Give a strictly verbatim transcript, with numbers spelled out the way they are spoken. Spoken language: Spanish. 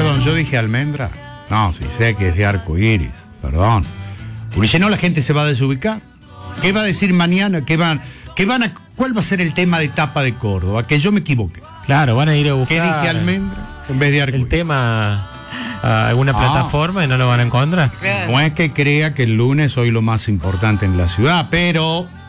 Perdón, yo dije almendra. No, si sé que es de arco iris, perdón. Porque si no, la gente se va a desubicar. ¿Qué va a decir mañana? ¿Qué van, qué van a, ¿Cuál va a ser el tema de tapa de Córdoba? Que yo me equivoqué. Claro, van a ir a buscar. ¿Qué dije almendra en vez de arco iris? El tema a alguna Ah. plataforma y no lo van a encontrar. No es que crea que el lunes soy lo más importante en la ciudad, pero